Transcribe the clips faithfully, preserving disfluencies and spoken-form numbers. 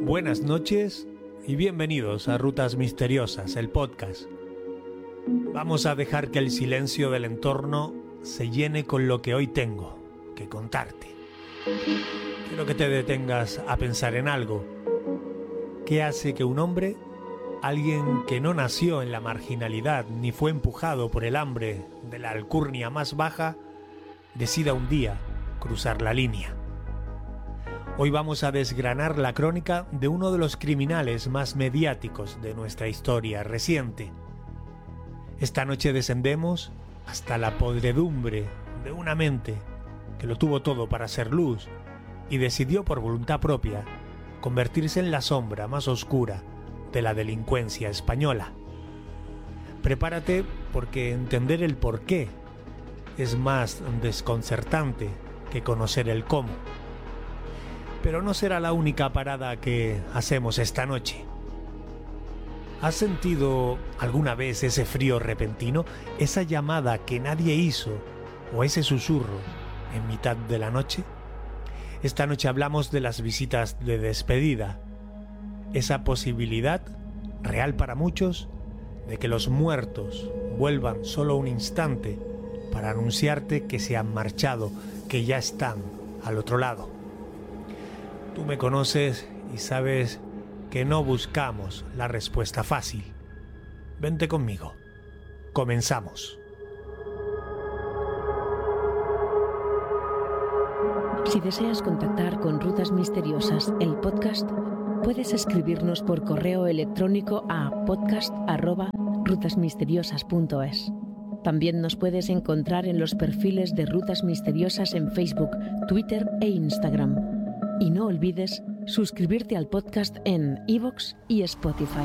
Buenas noches y bienvenidos a Rutas Misteriosas, el podcast. Vamos a dejar que el silencio del entorno se llene con lo que hoy tengo que contarte. Quiero que te detengas a pensar en algo. ¿Qué hace que un hombre, alguien que no nació en la marginalidad ni fue empujado por el hambre de la alcurnia más baja, decida un día cruzar la línea? Hoy vamos a desgranar la crónica de uno de los criminales más mediáticos de nuestra historia reciente. Esta noche descendemos hasta la podredumbre de una mente que lo tuvo todo para ser luz y decidió por voluntad propia convertirse en la sombra más oscura de la delincuencia española. Prepárate, porque entender el porqué es más desconcertante que conocer el cómo. Pero no será la única parada que hacemos esta noche. ¿Has sentido alguna vez ese frío repentino, esa llamada que nadie hizo o ese susurro en mitad de la noche? Esta noche hablamos de las visitas de despedida, esa posibilidad, real para muchos, de que los muertos vuelvan solo un instante para anunciarte que se han marchado, que ya están al otro lado. Tú me conoces y sabes que no buscamos la respuesta fácil. Vente conmigo. Comenzamos. Si deseas contactar con Rutas Misteriosas, el podcast, puedes escribirnos por correo electrónico a podcast arroba rutasmisteriosas punto es. También nos puedes encontrar en los perfiles de Rutas Misteriosas en Facebook, Twitter e Instagram. Y no olvides suscribirte al podcast en iVoox y Spotify.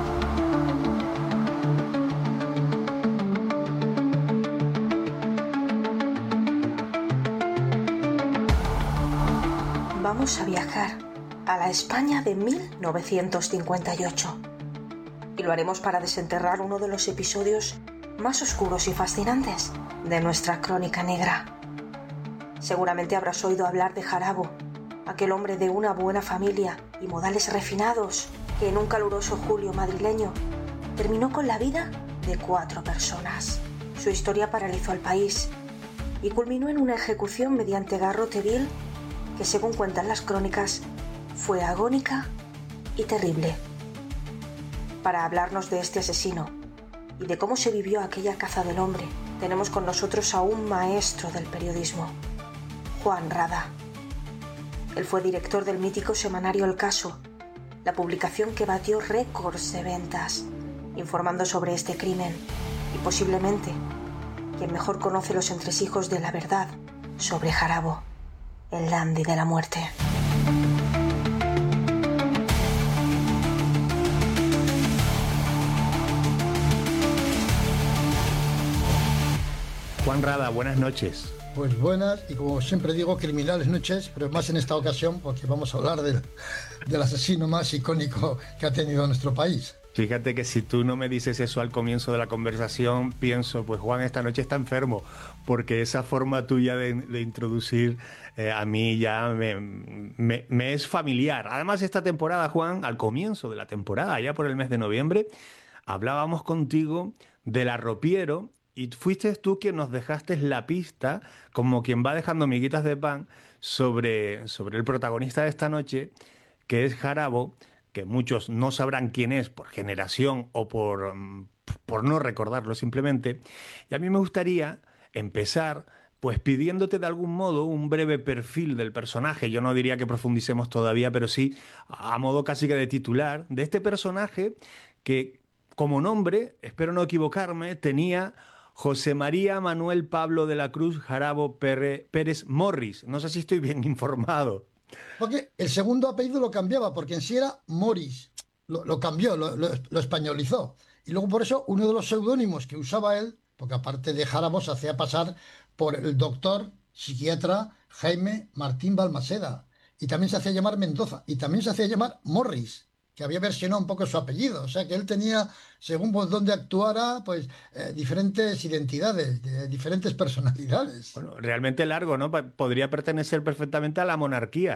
Vamos a viajar a la España de mil novecientos cincuenta y ocho. Y lo haremos para desenterrar uno de los episodios más oscuros y fascinantes de nuestra crónica negra. Seguramente habrás oído hablar de Jarabo, aquel hombre de una buena familia y modales refinados que en un caluroso julio madrileño terminó con la vida de cuatro personas. Su historia paralizó al país y culminó en una ejecución mediante garrote vil que, según cuentan las crónicas, fue agónica y terrible. Para hablarnos de este asesino y de cómo se vivió aquella caza del hombre, tenemos con nosotros a un maestro del periodismo, Juan Rada. Él fue director del mítico semanario El Caso, la publicación que batió récords de ventas, informando sobre este crimen y posiblemente quien mejor conoce los entresijos de la verdad sobre Jarabo, el dandy de la muerte. Juan Rada, buenas noches. Pues buenas, y como siempre digo, criminales noches, pero más en esta ocasión porque vamos a hablar del, del asesino más icónico que ha tenido nuestro país. Fíjate que si tú no me dices eso al comienzo de la conversación, pienso, pues Juan esta noche está enfermo, porque esa forma tuya de, de introducir eh, a mí ya me, me, me es familiar. Además, esta temporada, Juan, al comienzo de la temporada, ya por el mes de noviembre, hablábamos contigo del arropiero. Y fuiste tú quien nos dejaste la pista, como quien va dejando miguitas de pan, sobre, sobre el protagonista de esta noche, que es Jarabo, que muchos no sabrán quién es por generación o por, por no recordarlo simplemente. Y a mí me gustaría empezar pues pidiéndote de algún modo un breve perfil del personaje. Yo no diría que profundicemos todavía, pero sí a modo casi que de titular, de este personaje que como nombre, espero no equivocarme, tenía José María Manuel Pablo de la Cruz Jarabo Pérez Morris. No sé si estoy bien informado. Porque el segundo apellido lo cambiaba, porque en sí era Morris. Lo, lo cambió, lo, lo, lo españolizó. Y luego por eso uno de los seudónimos que usaba él, porque aparte de Jarabo se hacía pasar por el doctor psiquiatra Jaime Martín Balmaseda. Y también se hacía llamar Mendoza. Y también se hacía llamar Morris, que había versionado un poco su apellido. O sea que él tenía, según por dónde actuara, pues eh, diferentes identidades, de, diferentes personalidades. Bueno, realmente largo, ¿no? Podría pertenecer perfectamente a la monarquía.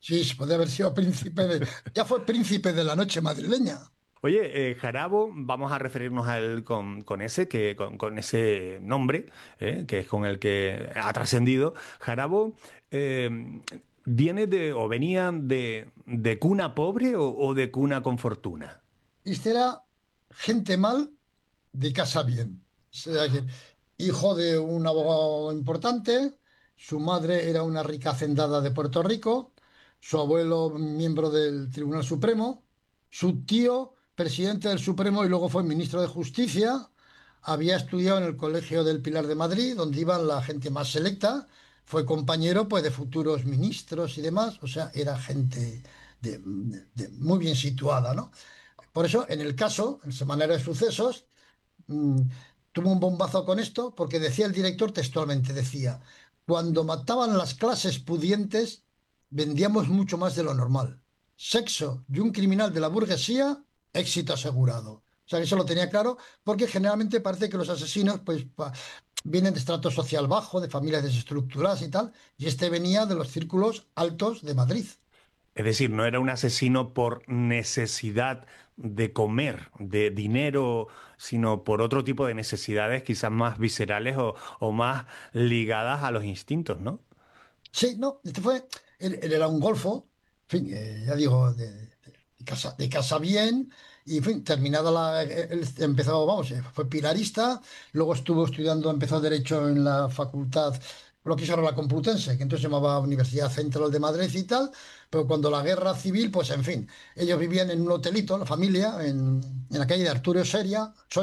Sí, sí, podría haber sido príncipe de... Ya fue príncipe de la noche madrileña. Oye, eh, Jarabo, vamos a referirnos a él con, con ese, que, con, con ese nombre, eh, que es con el que ha trascendido. Jarabo, eh, ¿viene de o venía de, de cuna pobre o, o de cuna con fortuna? Este era gente mal de casa bien. O sea que, hijo de un abogado importante, su madre era una rica hacendada de Puerto Rico, su abuelo miembro del Tribunal Supremo, su tío presidente del Supremo y luego fue ministro de Justicia, había estudiado en el Colegio del Pilar de Madrid, donde iban la gente más selecta, fue compañero pues de futuros ministros y demás, o sea, era gente de- de- de- muy bien situada, ¿no? Por eso, en el caso, el Semanario de Sucesos, mm, tuvo un bombazo con esto porque decía el director textualmente, decía, cuando mataban las clases pudientes, vendíamos mucho más de lo normal. Sexo y un criminal de la burguesía, éxito asegurado. O sea, que eso lo tenía claro porque generalmente parece que los asesinos pues, pa- vienen de estrato social bajo, de familias desestructuradas y tal, y este venía de los círculos altos de Madrid. Es decir, no era un asesino por necesidad de comer, de dinero, sino por otro tipo de necesidades quizás más viscerales o, o más ligadas a los instintos, ¿no? Sí, no, este fue, él, él era un golfo, en fin, eh, ya digo, de, de- de casa, de casa bien, y en fin, terminada la, él empezó, vamos, eh, fue pilarista, luego estuvo estudiando, empezó Derecho en la facultad, lo que es ahora la Complutense, que entonces se llamaba Universidad Central de Madrid y tal, pero cuando la guerra civil, pues en fin, ellos vivían en un hotelito, la familia, en, en la calle de Arturo Soria,